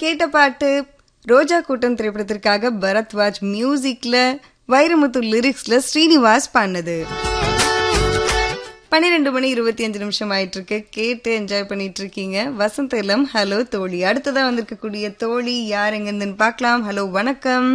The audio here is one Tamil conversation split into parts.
கேட்ட பாட்டு ரோஜா கூட்டம் திரைப்படத்திற்காக பரத்வாஜ் மியூசிக்ல வைரமுத்து லிரிக்ஸ்ல ஸ்ரீனிவாஸ் பாடினது. 12:25 ஆயிட்டு இருக்கு. கேட்டு என்ஜாய் பண்ணிட்டு இருக்கீங்க வசந்த இளம் ஹலோ தோழி. அடுத்ததா வந்திருக்கக்கூடிய தோழி யார் எங்கிருந்துன்னு பார்க்கலாம். ஹலோ வணக்கம்.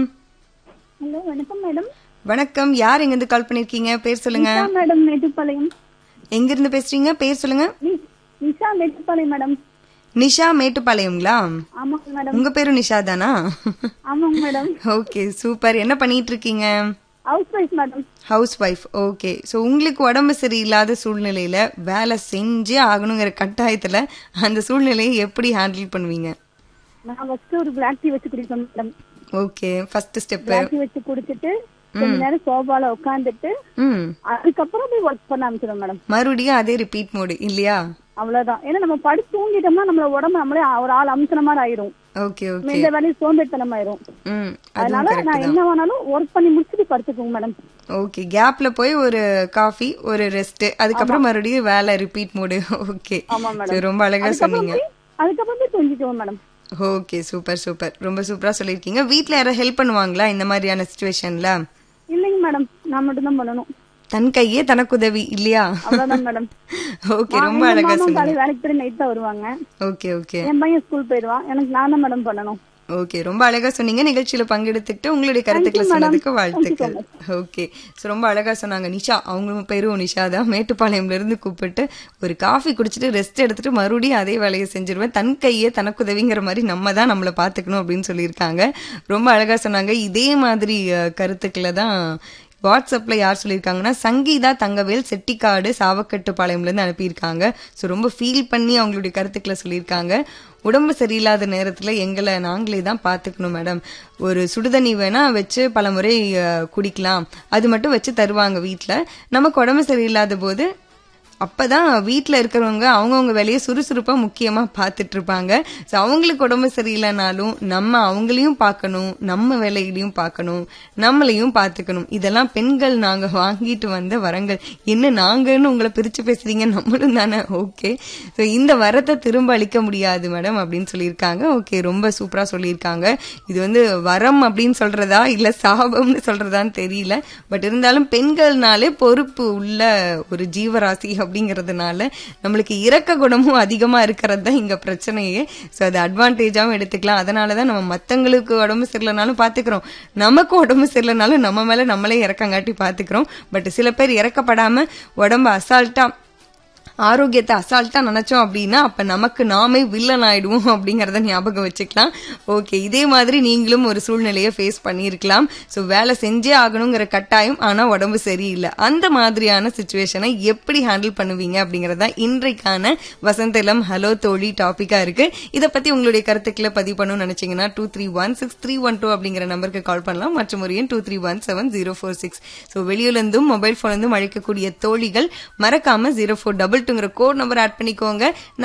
ஹலோ வணக்கம் மேடம். வணக்கம், யார் எங்கிருந்து கால் பண்ணிருக்கீங்க? பேர் சொல்லுங்க. மேடம் மேட்டுப்பாளையம். எங்க இருந்து பேசுறீங்க? பேர் சொல்லுங்க. நிஷா மேட்டுப்பாளையம் மேடம். நிஷா மேட்டுப்பாளையம்ங்களா? ஆமாங்க மேடம். உங்க பேரும் நிஷா தானா? ஆமாங்க மேடம். Okay super. என்ன பண்ணிட்டு இருக்கீங்க? House wife madam. House wife. Okay. So உங்களுக்கு உடம்பு சரியில்லாத சூழ்நிலையில வேலை செஞ்சே ஆகணுங்கிற கட்டாயத்துல அந்த சூழ்நிலையை எப்படி ஹேண்டில் பண்ணுவீங்க? நான் ஃபர்ஸ்ட் ஒரு பிளாக் டீ வச்சு குடிப்பேன் madam. Okay, first step black tea வச்சு குடிச்சிட்டு கொஞ்ச நேரம் சோபால உட்காந்துட்டு அதுக்கப்புறம் போய் ஒர்க் பண்ண ஆரம்பிச்சிடும் மேடம். மறுபடியும் அதே ரிப்பீட் மோடு இல்லையா? அவ்வளவுதான். ஏன்னா நம்ம படுத்து தூங்கிட்டோம்னா நம்மள உடம்பு நம்மளே ஒரு ஆள் அம்சன மாதிரி ஆயிரும். Okay okay. இந்த வேலையை சோம்பேறித்தனம் ஆயிரும். அதனால நான் என்ன வேணாலும் ஒர்க் பண்ணி முடிச்சுட்டு படுத்துக்கோங்க மேடம். ஓகே, கேப்ல போய் ஒரு காஃபி, ஒரு ரெஸ்ட், அதுக்கப்புறம் மறுபடியும் வேலை ரிப்பீட் மோடு. ஓகே, ரொம்ப அழகா சொன்னீங்க. அதுக்கப்புறம் போய் தூங்கிக்குவோம் மேடம். ஓகே சூப்பர் சூப்பர், ரொம்ப சூப்பரா சொல்லிருக்கீங்க. வீட்ல யாராவது ஹெல்ப் பண்ணுவாங்களா இந்த மாதிரியான சிச்சுவேஷன்ல? இல்லைங்க மேடம், நான் மட்டும் தான் பண்ணணும். தன் கையே தனக்கு உதவி இல்லையா? அவ்வளவுதான் மேடம். ஓகே, ரொம்ப அழகா சொன்னீங்க. வேலைக்கு போய் நைட் தான் வருவாங்க. Okay okay. என் பையன் ஸ்கூல் போயிடுவான். எனக்கு நான் தான் மேடம் பண்ணணும். ஓகே, ரொம்ப அழகா சொன்னீங்க. நிகழ்ச்சியில பங்கெடுத்துக்கிட்டு உங்களுடைய கருத்துக்களை சொன்னதுக்கு வாழ்த்துக்கள். ஓகே, ரொம்ப அழகா சொன்னாங்க நிஷா. அவங்க பேரும் நிஷா தான். மேட்டுப்பாளையம்ல இருந்து கூப்பிட்டு ஒரு காஃபி குடிச்சிட்டு ரெஸ்ட் எடுத்துட்டு மறுபடியும் அதே வேலையை செஞ்சிருவேன். தன் கையே தனக்கு உதவிங்கிற மாதிரி நம்ம தான் நம்மளை பாத்துக்கணும் அப்படின்னு சொல்லியிருக்காங்க. ரொம்ப அழகா சொன்னாங்க. இதே மாதிரி கருத்துக்களை தான் வாட்ஸ்அப்ல யார் சொல்லியிருக்காங்கன்னா சங்கீதா தங்கவேல் செட்டிக்காடு சாவக்கட்டு பாளையம்ல இருந்து அனுப்பியிருக்காங்க. ஸோ ரொம்ப ஃபீல் பண்ணி அவங்களுடைய கருத்துக்களை சொல்லியிருக்காங்க. உடம்பு சரியில்லாத நேரத்துல எங்களை நாங்களே தான் பாத்துக்கணும் மேடம். ஒரு சுடுதண்ணி வேணா வச்சு பல முறை குடிக்கலாம், அது மட்டும் வச்சு தருவாங்க வீட்டுல. நமக்கு உடம்பு சரியில்லாத போது அப்பதான் வீட்டுல இருக்கிறவங்க அவங்கவுங்க வேலையை சுறுசுறுப்பா முக்கியமா பாத்துட்டு இருப்பாங்க. ஸோ அவங்களுக்கு உடம்பு சரியில்லைனாலும் நம்ம அவங்களையும் பார்க்கணும், நம்ம வேலைகளையும் பார்க்கணும், நம்மளையும் பார்த்துக்கணும். இதெல்லாம் பெண்கள் நாங்க வாங்கிட்டு வந்த வரங்கள். என்ன நாங்கன்னு உங்களை பிரிச்சு பேசுறீங்க, நம்மளும் தானே. ஓகே, ஸோ இந்த வரத்தை திரும்ப அளிக்க முடியாது மேடம் அப்படின்னு சொல்லியிருக்காங்க. ஓகே, ரொம்ப சூப்பரா சொல்லியிருக்காங்க. இது வரம் அப்படின்னு சொல்றதா இல்ல சாபம்னு சொல்றதான்னு தெரியல. பட் இருந்தாலும் பெண்கள்னாலே பொறுப்பு உள்ள ஒரு ஜீவராசி அப்படிங்கறதுனால நம்மளுக்கு இரக்க குணமும் அதிகமா இருக்கிறது தான் இங்க பிரச்சனையே. சோ அது அட்வான்டேஜாவும் எடுத்துக்கலாம். அதனாலதான் நம்ம மத்தவங்களுக்கு உடம்பு சரியில்லைனாலும் பாத்துக்கிறோம், நமக்கு உடம்பு சரியில்லைனாலும் நம்ம மேல நம்மளே இறக்கங்காட்டி பாத்துக்கிறோம். பட் சில பேர் இறக்கப்படாம உடம்பு அசால்ட்டா ஆரோக்கியத்தை அசால்ட்டா நினைச்சோம் அப்படின்னா அப்ப நமக்கு நாமே வில்லன் ஆயிடுவோம் அப்படிங்கறத ஞாபகம் வச்சுக்கலாம். ஓகே, இதே மாதிரி நீங்களும் ஒரு சூழ்நிலையை ஃபேஸ் பண்ணிருக்கலாம். சோ வேலை செஞ்சே ஆகணுங்கிற கட்டாயம், ஆனா உடம்பு சரியில்லை, அந்த மாதிரியான சிச்சுவேஷனை எப்படி ஹேண்டில் பண்ணுவீங்க அப்படிங்கறத இன்றைக்கான வசந்த இளம் ஹலோ தோழி டாபிக்கா இருக்கு. இதை பத்தி உங்களுடைய கருத்துக்களை பதிவு பண்ணணும்னு நினைச்சீங்கன்னா 23163112 அப்படிங்கிற நம்பருக்கு கால் பண்ணலாம். மற்றும் ஒரு எண் 23170446. சோ வெளியில இருந்தும் மொபைல் போன்ல இருந்தும் அழைக்கக்கூடிய தோழிகள் மறக்காம 0422 கோட் நம்பர் ஆட் பண்ணிக்கோங்க.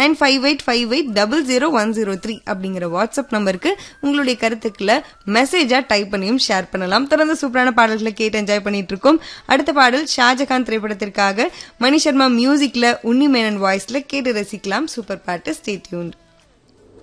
9585800103 அப்படிங்கிற வாட்ஸ்அப் நம்பருக்கு உங்களுடைய கருத்துக்களை மெசேஜா டைப் பண்ணியும் ஷேர் பண்ணலாம். தொடர்ந்து சூப்பரான பாடல்களை கேட்டு என்ஜாய் பண்ணிட்டு இருக்கோம். அடுத்த பாடல் ஷாஜகான் திரைப்படத்திற்காக மணி சர்மா மியூசிக்ல உன்னி மேனன் வாய்ஸ்ல கேட்டு ரசிக்கலாம். சூப்பர் பாட்டு. Stay tuned.